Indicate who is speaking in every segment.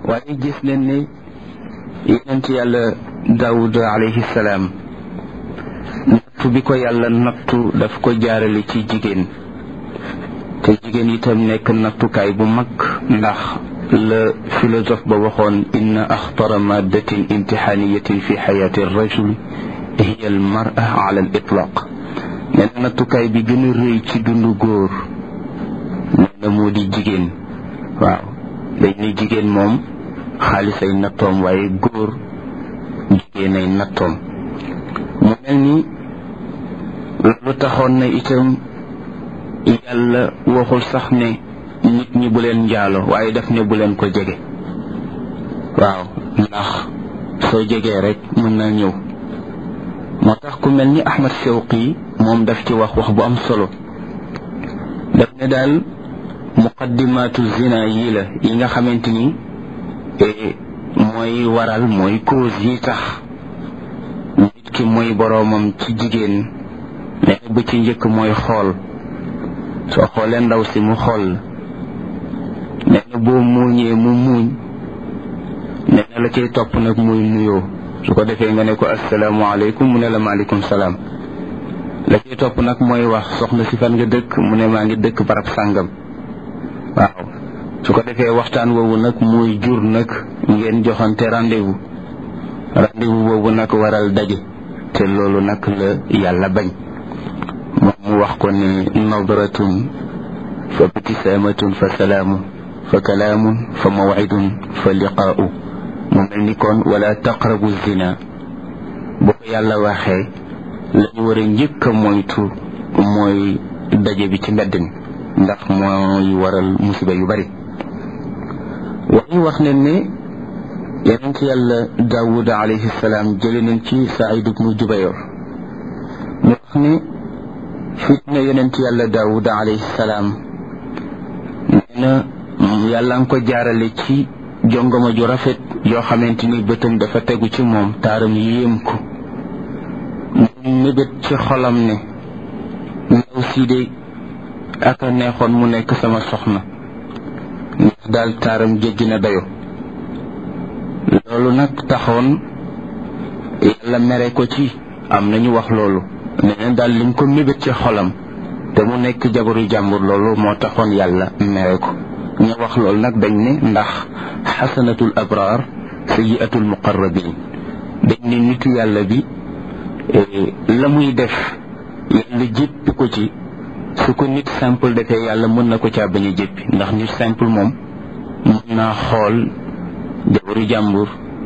Speaker 1: waaye gis nañ ne yonent yàlla Daawud alayhi salaam nattu bi ko yàlla nattu daf ko jaarale ci jigéen te jigéen itam nekk nattukaay bu mag ndax la philosophe ba waxoon inna axtara maddatin imtixaaniyatin fi xayaati rajul hiya al mar'a ala al itlaq nee na nattukaay bi gën a rëy ci dundu góor nee na moo di jigéen. waaw dañ ne jigéen moom xaalis ay nattoom waaye góor jigéen ay nattoom. mu mel ni lu taxoon na itam yàlla waxul sax ne nit ñi bu leen njaalo waaye daf ne bu leen ko jege. waaw ndax soo jegee rek mën na ñëw. moo tax ku mel ni Ahmad Shawqi moom daf ci wax bu am solo daf ne daal muqaddimaatu zina yii la yi nga xamante ni mooy waral mooy cause yi tax nit ki mooy boroomam ci jigéen ne bu ci njëkk mooy xool. soo xoolee ndaw si mu xool nee na boo muuñee mu muuñ nee na la cay topp nag muy nuyoo su ko defee nga ne ko asalaamaaleykum mu ne la maaleykum salaam. la cay topp nag mooy wax soxna si fan nga dëkk mu ne maa ngi dëkk barab sàngam. waaw su ko defee waxtaan woowu nag muy jur nag ngeen joxante rendez-vous boobu nag waral daje te loolu nag la yàlla bañ. mu wax ko ne nadratun fa ibtisaamatun fa salaamu fa kalaamun fa mawcidun fa liqaau. mu mel ni kon wala taqrabu zina bu ko yàlla waxee la ñu war a njëkk a moytu mooy daje bi ci mbedd mi ndax mooy waral musiba yu bari. waaye wax nañ ne yonent yàlla Daawud alayhi salaam jële nañ ci Saïd ibnu Jubayr mu wax ne fitna yonent yàlla Daawud alayhi salaam nee na yàlla nga ko jaarale ci jongoma ju rafet yoo xamante ni bëtam dafa tegu ci moom taaram yéem ko mu mébét ci xolam ne ndaw si de ak a neexoon mu nekk sama soxna ndax daal taaram jéggi na dayo. loolu nag taxoon yàlla mere ko ci am nañu wax loolu neneen daal lim ko mébét ci xolam te mu nekk jabaru jàmbur loolu moo taxoon yàlla mere ko. ñu wax loolu nag dañ ne ndax xasanatul abraar sayyiatul muqarrabin dañ ne nitu yàlla bi la muy def yàlla jéppi ko ci su ko nit simple defee yàlla mën na ko caa bañ a jéppi ndax nit simple moom mën naa xool jabaru jàmbur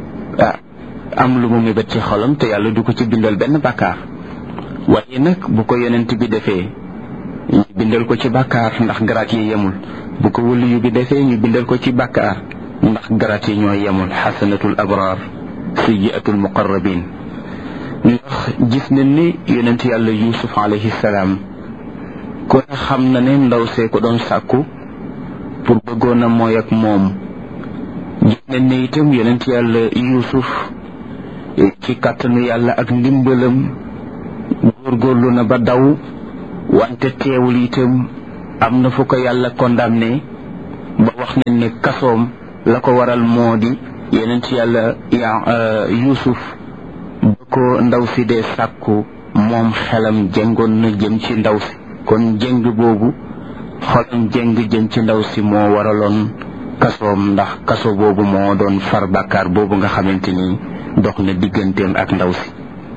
Speaker 1: am lu mu mébét ci xolam te yàlla du ko ci bindal benn bàkkaar. waaye nag bu ko yonent bi defee ñu bindal ko ci bàkkaar ndax garaat yi yemul bu ko waliyu bi defee ñu bindal ko ci bàkkaar ndax garaat yi ñoo yemul xasanatul abraar sayyiatul muqarrabin. ndax gis nañ ni yonent yàlla Yuusuf alayhi salaam ku ne xam na ne ndaw see ko doon sàkku pour bëggoon a mooy ak moom. gis nañ ne itam yonent yàlla Yuusuf ci kàttanu yàlla ak ndimbalam góorgóorlu na ba daw wante teewul itam am na fu ko yàlla condamné ba wax nañ ne kasoom la ko waral moo di yonent yàlla Yuusuf ba ko ndaw si dee sàkku moom xelam jëngoon na jëm ci ndaw si kon jëng boobu xolam jëng jëm ci ndaw si moo waraloon kasoom ndax kaso boobu moo doon far bàkkaar boobu nga xamante ni dox na digganteem ak ndaw si.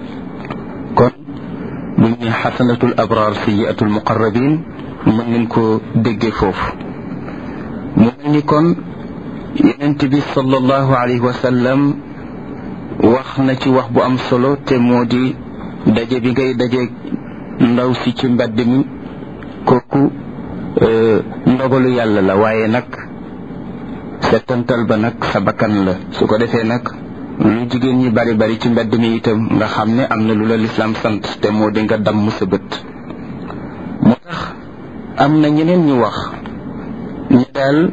Speaker 1: kon buñ ne xasanatul abraar sayyiatul muqarrabin mën ngeen ko déggee foofu. mu mel ni kon yonent bi sallallahu alayhi wa sallam wax na ci wax bu am solo te moo di daje bi ngay daje ndaw si ci mbedd mi kooku ndogalu yàlla la waaye nag settantal ba nag sa bakkan la. su ko defee nag lu jigéen ñi bari bari ci mbedd mi itam nga xam ne am na lu la lislaam sant te moo di nga damm sa bët. moo tax am na ñeneen ñu wax ñu daal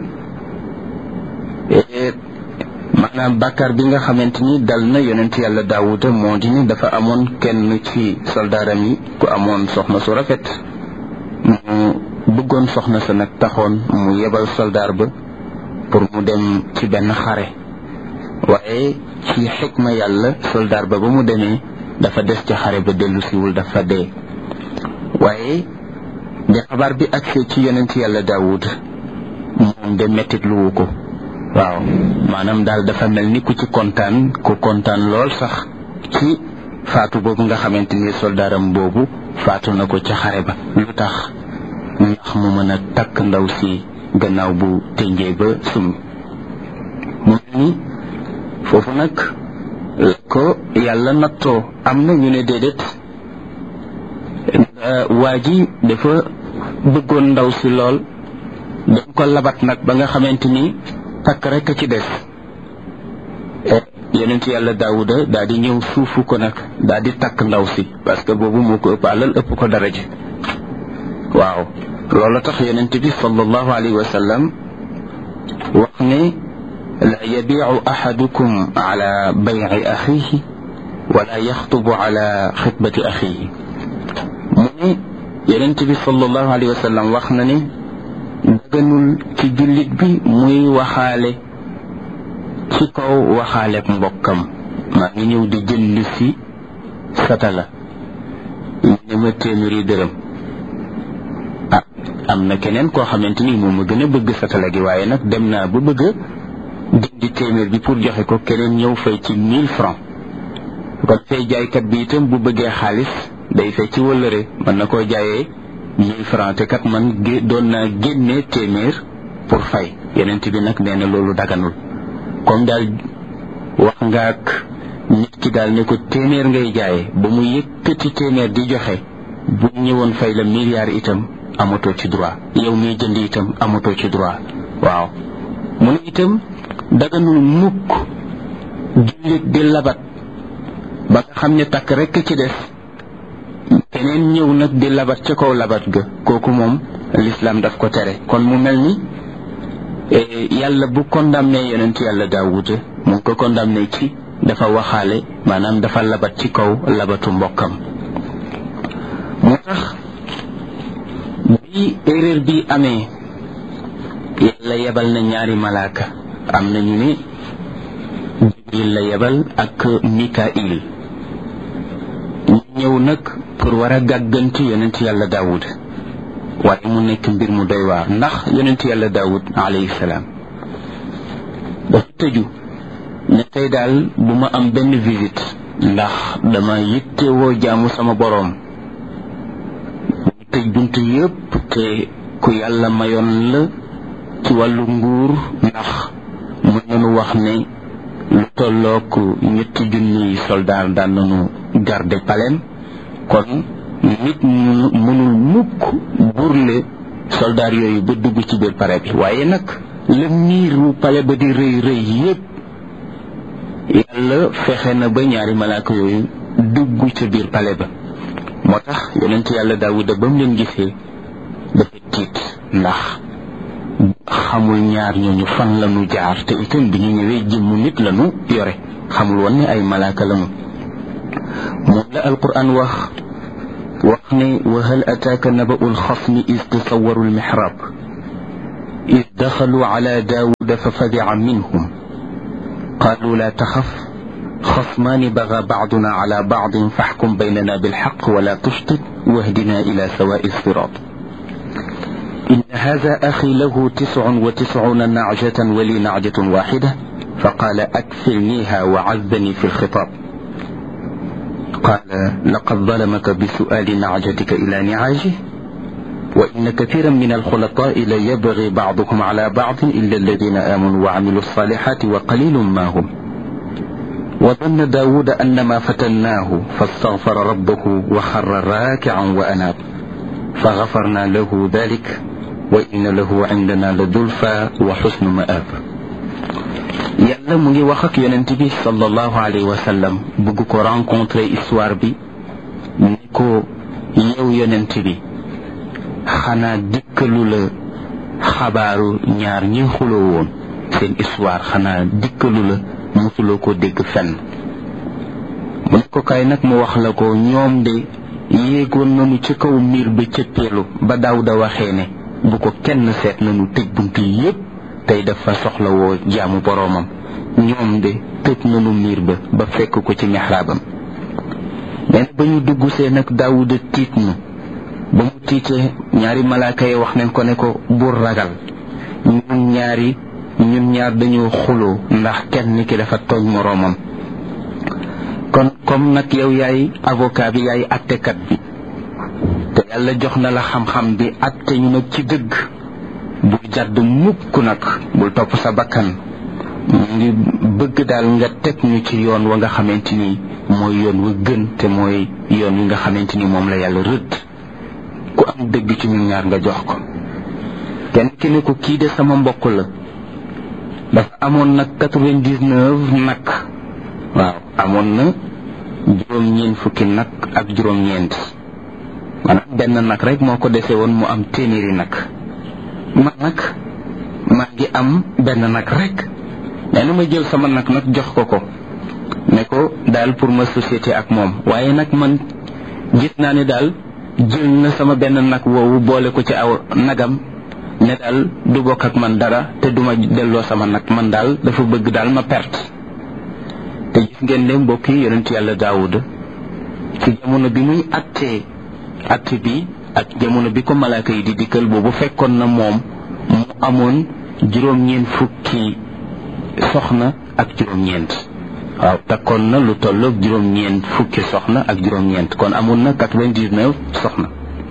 Speaker 1: maanaam bàkkaar bi nga xamante ni dal na yonent yàlla Daawuda moo di ni dafa amoon kenn ci soldaaram yi ku amoon soxna su rafet mu bëggoon soxna sa nag taxoon mu yebal soldaar ba pour mu dem ci benn xare waaye ci xikma yàlla soldaar ba mu demee dafa des ci xare ba dellu siwul dafa dee waaye bi xabaar bi agsee ci yonent yàlla Daawud moom de mettit luwu ko waaw maanaam daal dafa mel ni ku kontaan lool sax ci faatu boobu nga xamante ni soldaaram boobu faatu na ko ca xare ba lu tax ndax mu mën a takk ndaw si gannaaw bu tënjee ba sum mu mel ni foofu nag ko yàlla nattoo am na ñu ne déedéet waa ji dafa bëggoon ndaw si lool dañ ko labat nag ba nga xamante ni takk rek a ci des yonent yàlla Daawuda daal di ñëw suufu ko nag daal di takk ndaw si parce que boobu moo ko ëpp alal ëpp ko daraja waaw loolu tax yonent bi sallallahu alayhi wa sallam wax ne la yabiicu ahadukum ala bayci axiihi wala yaxtubu ala xitbati axiihi mu ne yonent bi sallallahu alayhi wa sallam wax na ne daganul ci jullit bi muy waxaale ci kaw waxaaleek mbokkam maa ngi ñëw di jënd si satala ñu ne ma téeméeri dërëm am na keneen koo xamante ni moom ma gën a bëgg satala gi waaye nag dem naa ba bëgg a dindi téeméer bi pour joxe ko keneen ñëw fay ci 1000 francs kon fay jaaykat bi itam bu bëggee xaalis day fay ci wëllëre mën na koo jaayee 1000 francs te kat man doon naa génne téeméer pour fay yeneen bi nag nee na loolu daganul comme daal wax nga ak nit ki daal ne ko téeméer ngay jaayee ba mu yëkkati téeméer di joxe bu ñëwoon fay la milliard itam amatoo ci droit yow miy jënd itam amatoo ci droit waaw mu ne itam daganul mukk jullit di labat ba nga xam ne takk rekk ci des keneen ñëw nag di labat ca kaw labat ga kooku moom l'islam daf ko tere kon mu mel ni yàlla bu condamné yonent yàlla Daawuda mu ngi ko condamné ci dafa waxaale maanaam dafa labat ci kaw labatu mbokkam moo tax bi erreur bi amee yàlla yebal na ñaari malaaka am na ñu ne Jibril la yebal ak Mikail ñu ñëw nag pour war a gàgganti yonent yàlla Daawuda waaye mu nekk mbir mu doy waar ndax yonent yàlla Daawud alayhi salaam dafa tëju ne tey daal bu ma am benn visite ndax dama yittewoo jaamu sama boroom ñu tëj bunt yépp te ku yàlla mayoon la ci wàllu nguur ndax mën nañu wax ne lu tollook 3 soldat daan nañu garder palais kon nit mënul mukk burle soldat yooyu ba dugg ci biir palais bi waaye nag le miiru palais ba di rëy rëy yépp yàlla fexe na ba ñaari malaaka yooyu dugg ci biir palais ba moo tax yonent yàlla Daawuda ba mu leen gisee dafa tiit ndax xamul ñaar ñooñu fan lañu jaar te itam bi ñu ñëwee jëmmu nit lañu yore xamul woon ne ay malaaka lañu moom la alquran wax ne wa hal ataaka naba'u alxasmi is tasawwaru almihrab is daxalu ala daawuda fa fadi'a minhum qaalu la taxaf xasmaani bagaa ba'duna ala ba'din faxkum baynana bilxaq wala tushtit wahdina ila sawaa'i siraat إن هذا أخي له 99 نعجة ولي نعجة واحدة فقال أكفلنيها وعزني في الخطاب قال لقد ظلمك بسؤال نعجتك إلى نعاجه وإن كثيرا من الخلطاء ليبغي بعضهم على بعض إلا الذين آمنوا وعملوا الصالحات وقليل ما هم وظن داود أنما فتناه فاستغفر ربه وخر راكعا وأناب فغفرنا له ذلك وإن له عندنا لزلفى وحسن مآب yàlla mu ngi wax ak yonent bi sallallahu alayhi wa sallam bëgg ko rencontrer histoire bi ni ko yow yonent bi xanaa dikkalu la xabaaru ñaar ñi xuloo woon seen histoire xanaa dikkalu la mosuloo ko dégg fenn mu ne ko kay nag mu wax la ko ñoom de yéegoon nañu ci kaw miir ba cëppeelu ba Daawuda waxee ne bu ko kenn seet nañu tëj bunt yépp tey dafa soxlawoo jaamu boroomam. ñoom de tëj nañu miir ba fekk ko ci mihraabam. nee na ba ñu dugg see nag Daawuda tiit na. ba mu tiitee ñaari malaaka yi wax nañ ko ne ko bul ragal ñun ñaar dañoo xuloo ndax kenn ki dafa tooñ moroomam. kon comme nag yow yaay avocat bi yaay attekat bi te yàlla jox na la xam-xam bi atte ñu nag ci dëgg bul jàdd mukk nag bul topp sa bakkan ñu ngi bëgg daal nga teg ñu ci yoon wa nga xamante ni mooy yoon wa gën te mooy yoon wi nga xamante ni moom la yàlla rëdd ku am dëgg ci ñun ñaar nga jox ko. kenn ki ne ko kii de sama mbokk la dafa amoon nag 99 nag waaw amoon na juróom-ñeent fukki nag ak juróom-ñeent maanaam benn nag rek moo ko dese woon mu am téeméeri nag man nag maa ngi am benn nag rek nee na ma jël sama nag jox ko ne ko daal pour ma société ak moom waaye nag man gis naa ne daal jël na sama benn nag woowu boole ko ci aw nagam ne daal du bokk ak man dara te duma delloo sama nag man daal dafa bëgg daal ma perte. te gis ngeen ne mbokk yi yonent yàlla Daawuda ci jamono bi muy atte bi ak jamono bi ko malaaka yi di dikkal boobu fekkoon na moom mu amoon juróom-ñeent fukki soxna ak juróom-ñeent waaw takkoon na lu tolloog juróom-ñeent fukki soxna ak juróom-ñeent kon amoon na 99 soxna.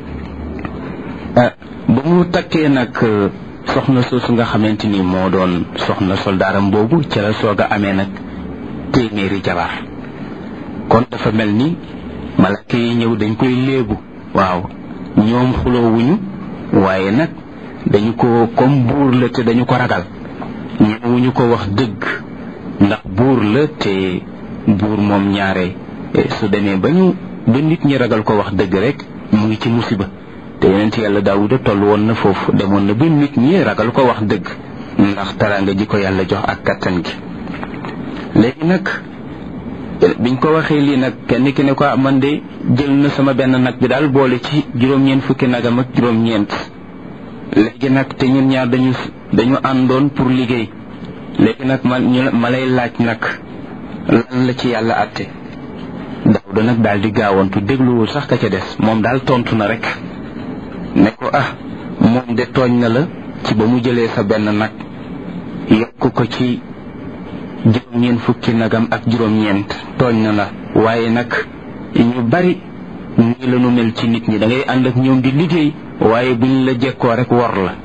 Speaker 1: ba mu takkee nag soxna soosu nga xamante ni moo doon soxna soldaaram boobu ci la soog a amee nag téeméeri jabar. kon dafa mel ni malaaka yi ñëw dañ koy léebu waaw ñoom xuloowuñu waaye nag dañu ko comme buur la te dañu ko ragal ñëwuñu ko wax dëgg ndax buur la te buur moom ñaare su demee ba nit ñi ragal ko wax dëgg rek mu ngi ci musiba te yonent yàlla Daawuda toll woon na foofu demoon na ba nit ñi ragal ko wax dëgg ndax teraanga ji ko yàlla jox ak kattan gi. léegi nag biñ ko waxee lii nag kenn ki ne ko man de jël na sama benn nag bi daal boole ci juróom-ñeent fukki nagam ak juróom-ñeent léegi nag te ñun ñaar dañu àndoon pour liggéey léegi nag ma lay laaj nag lan la ci yàlla àtte. Daawuda nag daal di gaawantu dégluwul sax ka ca des moom daal tontu na rek ne ko moom de tooñ na la ci ba mu jëlee sa benn nag yokk ko ci juróom-ñeent fukki nagam ak juróom-ñeent tooñ na la waaye nag ñu bari nii la nu mel ci nit ñi da ngay ànd ak ñoom di liggéey waaye buñ la jekkoo rek wor la.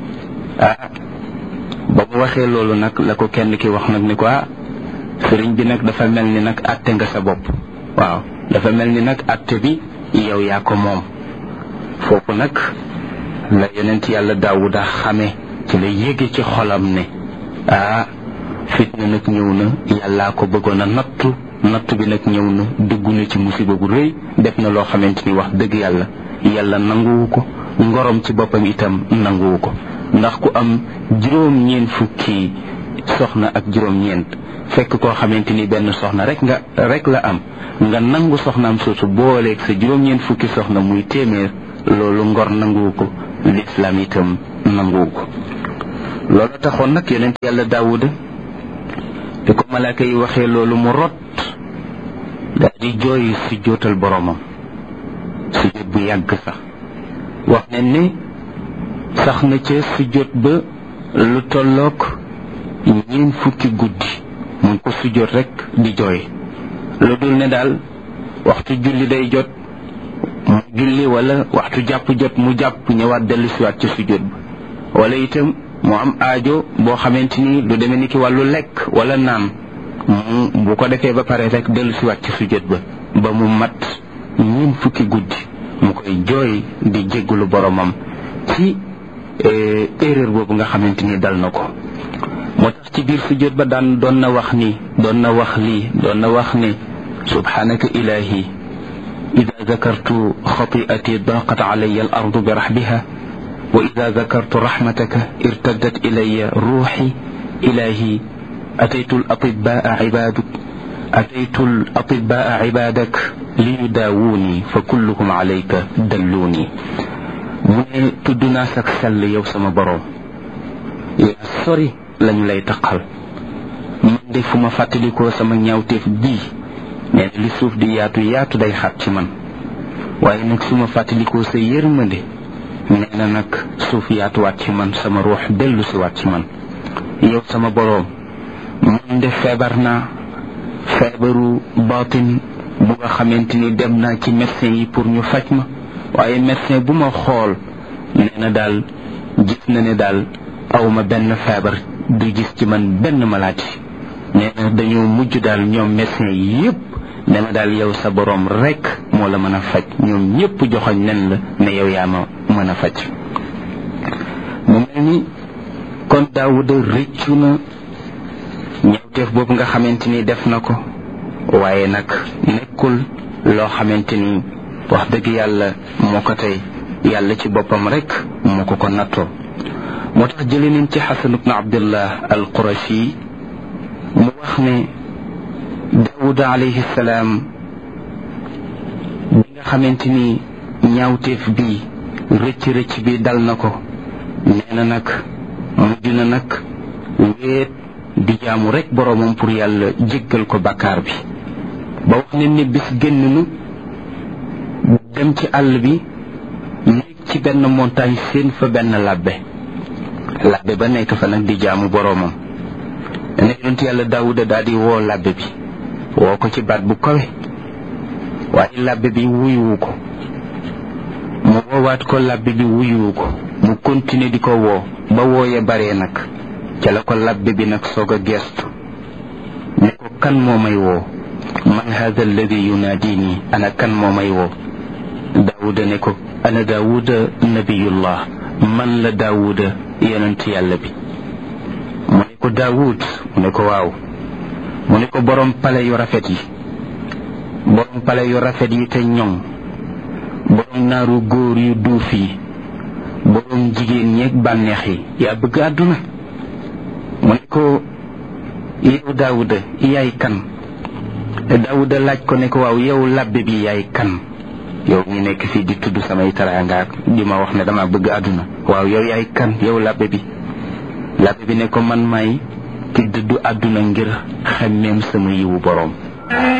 Speaker 1: ba mu waxee loolu nag la ko kenn ki wax nag ni ko sëriñ bi nag dafa mel ni nag àtte nga sa bopp waaw dafa mel ni nag àtte bi yow yaa ko moom. foofu nag la yonent yàlla Daawuda xame ci la yéege ci xolam ne fitna nag ñëw na yàllaa ko bëggoon a nattu bi nag ñëw na dugg na ci musiba bu rëy def na loo xamante ni wax dëgg yàlla nanguwu ko ngorom ci boppam itam nanguwu ko ndax ku am juróom-ñeent fukki soxna ak juróom-ñeent fekk koo xamante ni benn soxna rek la am nga nangu soxnaam soosu booleeg sa juróom-ñeent fukki soxna muy téeméer loolu ngor nanguwu ko lislaam itam nanguwu ko. loolu taxoon nag yonent yàlla Daawuda te ko malaaka yi waxee loolu mu rot daal di jooy si jootal boroomam si jot bu yàgg sax wax ne ni sax na ca si jot ba lu tolloog 4 fukki guddi mu ngi ko si jot rek di jooy lu dul ne daal waxtu julli day jot mu julli wala waxtu jàpp jot mu jàpp ñëwaat dellusiwaat ca si jot ba wala itam mu am aajo boo xamante ni lu demee ni ki wàllu lekk wala naan bu ko defee ba pare rek dellusiwaat ci sujjóot ba mu mat 4 fukki guddi mu koy jooy di jéggulu boromam ci erreur boobu nga xamante ni dal na ko. moo tax ci biir sujjóot ba doon na wax ne subhanaka ilahi ida zakartu xati'ati daqat alayya al ardu bi rahbiha وإذا ذكرت رحمتك ارتدت إلي روحي إلهي أتيت الأطباء عبادك ليداووني فكلهم عليك دلوني من تدنا سك سل يو سما بروم sori lañu lay taqal. man de fu ma fàttalikoo sama ñaawteef bii nee na li suuf di yaatu yaatu day xat ci man, waaye nag su ma fàttalikoo sa yërmande nee na nag suuf yaatuwaat ci man, sama ruux dellu si waat ci man. yow sama boroom, man de feebar naa feebaru baatin bu nga xamante ni dem naa ci médecin yi pour ñu faj ma, waaye médecin bu ma xool nee na daal gis na ne daal awma benn feebar, du gis ci man benn maladie. nee na dañoo mujj daal ñoom médecin yi yépp ne ma daal yow sa boroom rekk moo la mën a faj, ñoom ñépp joxoñ nen la ne yow yaa ma mën a faj. mu mel ni kon Daawuda rëccu na ñaawteef boobu nga xamante ni def na ko, waaye nag nekkul loo xamante ni wax dëgg yàlla moo ko tey, yàlla ci boppam rekk moo ko nattoo. moo tax jëlee nañ ci Xasan ibn Abdullah al-Qurashi mu wax ne Daawuda alayhi salaam bi nga xamante ni ñaawteef bi rëcc bi dal na ko, nee na nag mujj na nag wéet di jaamu rekk boroomam pour yàlla jéggal ko bàkkaar bi. ba wax ne ni bis génn nu dem ci àll bi nekk ci benn montagne seen fa benn labbe ba nekk fa nag di jaamu boroomam. ne yonent yàlla Daawuda daal di woo labbe bi, woo ko ci baat bu kawe, waaye labbe bi wuyuwu ko. mu woowaat ko labbe bi wuyuwu ko, mu continuer di ko woo ba wooye bare nag ca la ko labbe bi nag soog a geestu ne ko kan moo may woo, man hada alladi yunaadini, ana kan moo may woo. Daawuda ne ko ana Daawuda nabiyullah, man la Daawuda yonent yàlla bi. mu ne ko Daawud, mu ne ko waaw. mu ne ko borom pale yu rafet yi te ñoŋ, borom naaru góor yu duuf yi, borom jigéen ñeeg bànneex yi, yaa bëgg àdduna. mu ne ko yow Daawuda yaay kan? Daawuda laaj ko ne ko waaw yow labbe bi yaay kan? yow ñu nekk fii di tudd samay teraanga di ma wax ne dama bëgg àdduna, waaw yow yaay kan yow labbe bi? labbe bi ne ko man may ki dëddu àdduna ngir xemmeem sama yiwu boroom.